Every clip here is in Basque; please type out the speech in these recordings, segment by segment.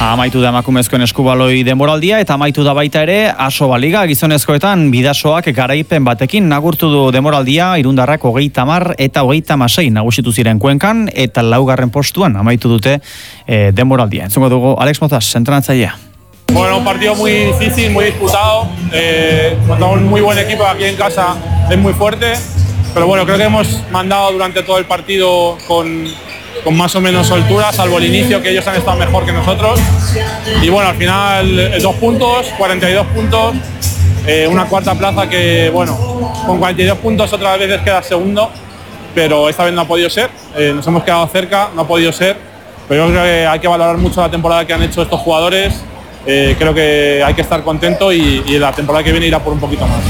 Amaitu da emakumezkoen eskubaloi denboraldia eta amaitu da baita ere Asoba Liga gizonezkoetan Bidasoak garaipen batekin nagurtu du denboraldia, Irundarrak 30 eta 36 nagusitu ziren Kuenkan eta 4. postuan amaitu dute denboraldia. Entzungo dugu Alex Mozas, entrenatzailea. Bueno, un partido muy difícil, muy disputado, contra un muy buen equipo aquí en casa, es muy fuerte, pero bueno, creo que hemos mandado durante todo el partido con más o menos soltura, salvo el inicio, que ellos han estado mejor que nosotros. Y bueno, al final 2 puntos, 42 puntos, una 4ª plaza que, bueno, con 42 puntos otras veces queda segundo, pero esta vez no ha podido ser. Nos hemos quedado cerca, no ha podido ser, pero yo creo que hay que valorar mucho la temporada que han hecho estos jugadores. Creo que hay que estar contento y la temporada que viene irá por un poquito más.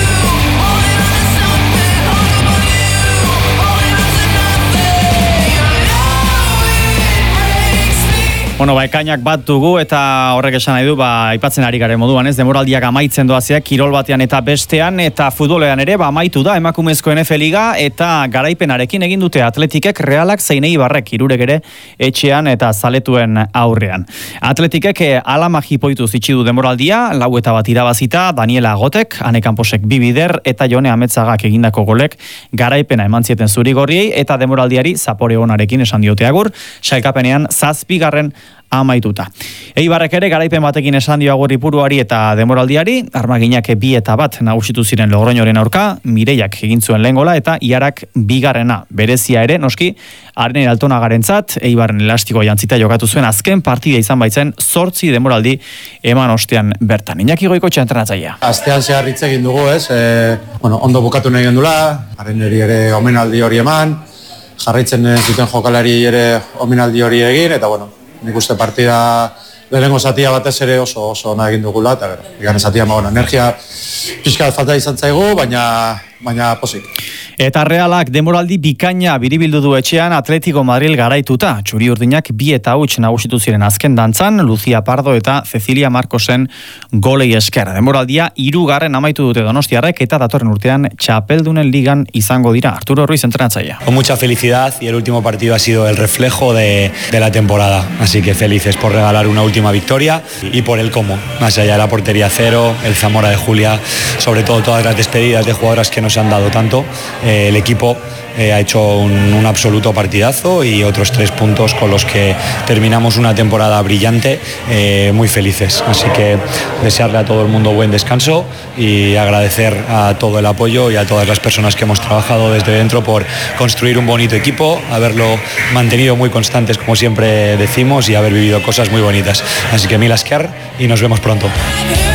Bueno, ekainak bat dugu eta horrek esan nahi du, aipatzen ari garen moduan, ez, denboraldiak amaitzen doaziak, kirol batean eta bestean, eta futbolean ere, amaitu da, emakumezko NFL Liga, eta garaipenarekin egin dute Atletikek, Realak, zein Eibarrek, Hirurek ere, etxean eta zaletuen aurrean. Atletikek Alama jipoitu zitsi du denboraldia, 4-1 irabazita, Daniela Agotek, Ane Camposek 2 bider, eta Jone Ametzagak egindako golek garaipena eman zieten zurigorriei, eta denboraldiari zapore onarekin esan diote agur, sailkapenean 7. amaituta. Eibarrek ere garaipen batekin esan dio agur Ipuruari eta denboraldiari, Armaginak 2-1 nagusitu ziren Logroñoren aurka, Mireiak egin zuen lehen gola eta Iarak 2. berezia ere, noski, Arnen Altonagarentzat, Eibarren elastiko jantzita jokatu zuen azken partida izan baitzen 8 denboraldi eman ostean bertan. Iñaki Goikoetxea entrenatzailea. Astean zehar hitz egin dugu, ez? Ondo bukatu nahi gendula, Arreneri ere omenaldi hori eman, jarraitzen zuten jokalari ere omenaldi hori egin, eta bueno, nik uste partida lehenengo zatia batez ere oso ona egin dugula, eta bigarren zatia energia pixka falta izan zaigu, baina pozik. Eta Realak denboraldi bikaina biribildu du etxean Atletico Madrid garaituta. Txuri-urdinak 2-0 nagusitu ziren azken dantzan, Lucia Pardo eta Cecilia Marcosen golei esker. Denboraldia 3. amaitu dute Donostiarrek eta datorren urtean Txapeldunen ligan izango dira. Arturo Ruiz, entrenatzailea. Con mucha felicidad y el último partido ha sido el reflejo de la temporada. Así que felices por regalar una última victoria y por el cómo. Más allá de la portería cero, el Zamora de Julia, sobre todo todas las despedidas de jugadoras que nos han dado tanto. El equipo ha hecho un absoluto partidazo y otros 3 puntos con los que terminamos una temporada brillante, muy felices. Así que desearle a todo el mundo buen descanso y agradecer a todo el apoyo y a todas las personas que hemos trabajado desde dentro por construir un bonito equipo, haberlo mantenido muy constantes como siempre decimos y haber vivido cosas muy bonitas. Así que mil esker y nos vemos pronto.